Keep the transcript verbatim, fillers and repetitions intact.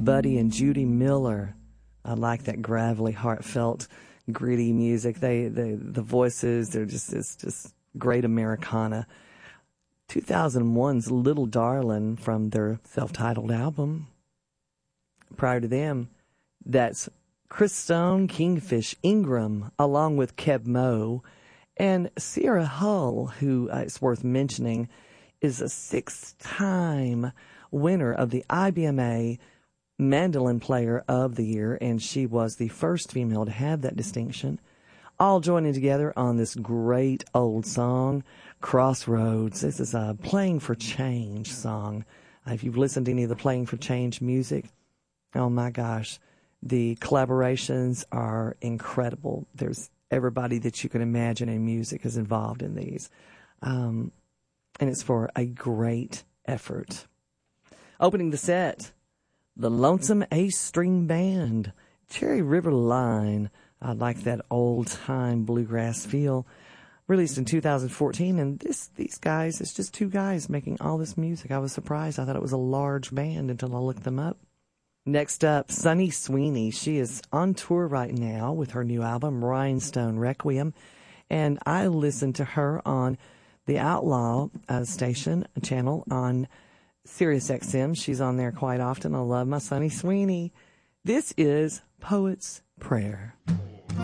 Buddy and Judy Miller. I like that gravelly, heartfelt, gritty music. They, they the voices, they're just it's just great Americana. two thousand one's Little Darlin' from their self-titled album. Prior to them, that's Chris Stone, Kingfish Ingram, along with Keb Mo, and Sierra Hull, who uh, it's worth mentioning, is a six-time winner of the I B M A Mandolin Player of the Year, and she was the first female to have that distinction. All joining together on this great old song, Crossroads. This is a Playing for Change song. Uh, if you've listened to any of the Playing for Change music, oh my gosh, the collaborations are incredible. There's everybody that you can imagine in music is involved in these. Um, and it's for a great effort. Opening the set, the Lonesome Ace String Band, Cherry River Line. I like that old-time bluegrass feel. Released in two thousand fourteen, and this these guys, it's just two guys making all this music. I was surprised. I thought it was a large band until I looked them up. Next up, Sunny Sweeney. She is on tour right now with her new album, Rhinestone Requiem, and I listened to her on the Outlaw uh, station channel on Sirius X M. She's on there quite often. I love my Sunny Sweeney. This is Poet's Prayer.